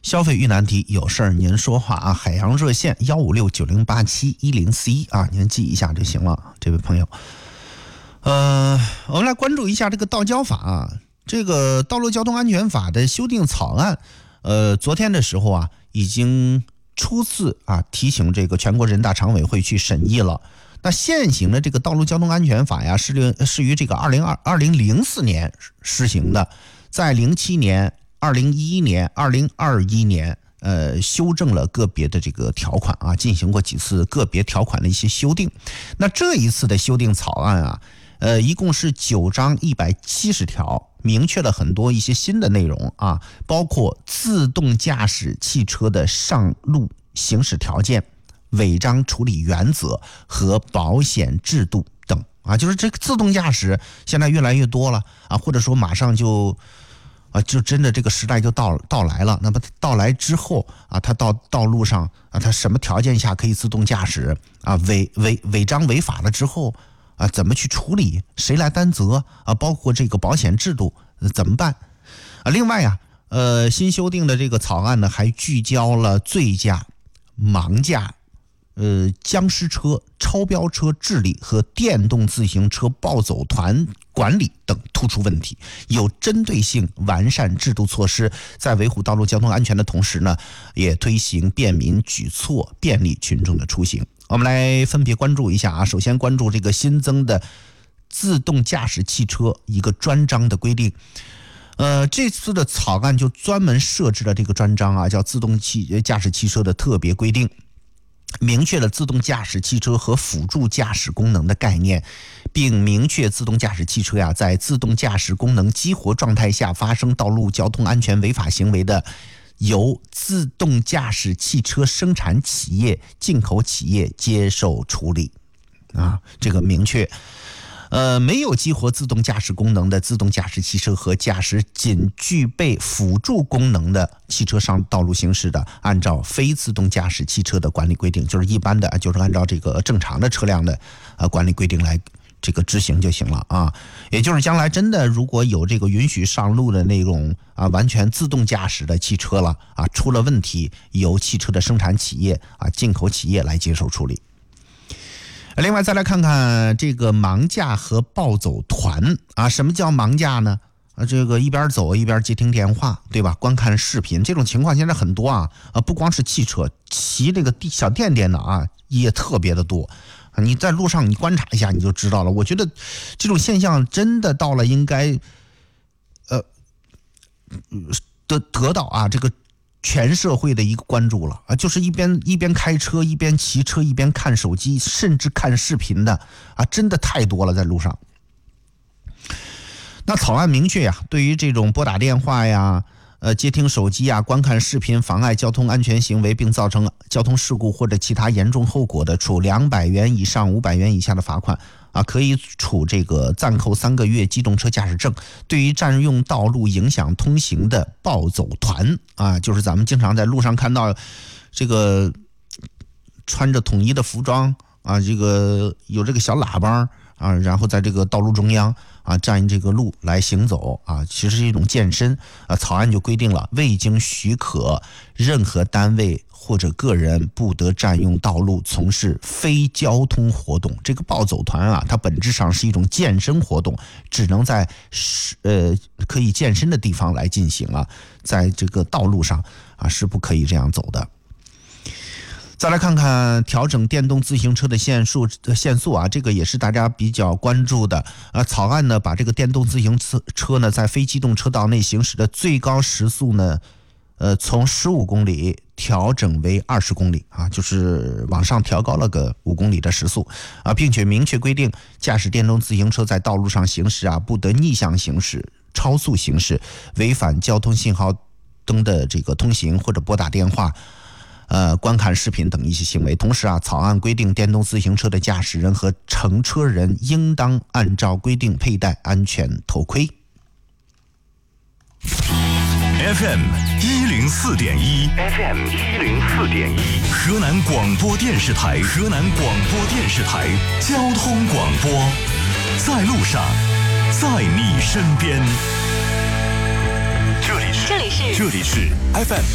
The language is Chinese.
消费遇难题，有事儿您说话啊！海洋热线15690871041啊，您记一下就行了，这位朋友。我们来关注一下这个道交法啊，这个道路交通安全法的修订草案，昨天的时候啊，已经初次提请这个全国人大常委会去审议了。那现行的这个道路交通安全法呀，是于这个2004年施行的，在07年、2011年、2021年，修正了个别的这个条款啊，进行过几次个别条款的一些修订。那这一次的修订草案啊，一共是9章170条，明确了很多一些新的内容啊，包括自动驾驶汽车的上路行驶条件、违章处理原则和保险制度等啊，就是这个自动驾驶现在越来越多了啊，或者说马上就真的这个时代就到来了。那么到来之后啊，它到道路上啊，它什么条件下可以自动驾驶啊？违章违法了之后啊，怎么去处理？谁来担责啊？包括这个保险制度怎么办啊？另外啊，新修订的这个草案呢，还聚焦了醉驾、盲驾、僵尸车、超标车治理和电动自行车暴走团管理等突出问题，有针对性完善制度措施，在维护道路交通安全的同时呢，也推行便民举措，便利群众的出行。我们来分别关注一下啊，首先关注这个新增的自动驾驶汽车一个专章的规定。这次的草案就专门设置了这个专章啊，叫自动驾驶汽车的特别规定，明确了自动驾驶汽车和辅助驾驶功能的概念，并明确自动驾驶汽车在自动驾驶功能激活状态下发生道路交通安全违法行为的，由自动驾驶汽车生产企业、进口企业接受处理啊，这个明确。没有激活自动驾驶功能的自动驾驶汽车和驾驶仅具备辅助功能的汽车上道路行驶的，按照非自动驾驶汽车的管理规定，就是一般的，就是按照这个正常的车辆的管理规定来这个执行就行了啊。也就是将来真的如果有这个允许上路的那种完全自动驾驶的汽车了啊，出了问题，由汽车的生产企业进口企业来接受处理。另外再来看看这个盲驾和暴走团啊，什么叫盲驾呢？这个一边走一边接听电话，对吧？观看视频，这种情况现在很多啊，不光是汽车，骑这个小电电的啊也特别的多。你在路上你观察一下你就知道了。我觉得这种现象真的到了应该得到这个全社会的一个关注了啊，就是一边开车一边骑车一边看手机甚至看视频的啊，真的太多了在路上。那草案明确对于这种拨打电话接听手机观看视频妨碍交通安全行为并造成交通事故或者其他严重后果的，处200元以上500元以下的罚款可以处这个暂扣3个月机动车驾驶证。对于占用道路影响通行的暴走团就是咱们经常在路上看到这个穿着统一的服装这个有这个小喇叭然后在这个道路中央占这个路来行走其实是一种健身草案就规定了，未经许可，任何单位或者个人不得占用道路从事非交通活动。这个暴走团它本质上是一种健身活动，只能在可以健身的地方来进行在这个道路上是不可以这样走的。再来看看调整电动自行车的限速这个也是大家比较关注的草案呢，把这个电动自行车呢在非机动车道内行驶的最高时速呢从15公里调整为20公里就是往上调高了个5公里的时速并且明确规定，驾驶电动自行车在道路上行驶不得逆向行驶、超速行驶、违反交通信号灯的这个通行或者拨打电话观看视频等一些行为。同时草案规定，电动自行车的驾驶人和乘车人应当按照规定佩戴安全头盔。 FM 104.1 FM 104.1河南广播电视台交通广播，在路上，在你身边。这里是 FM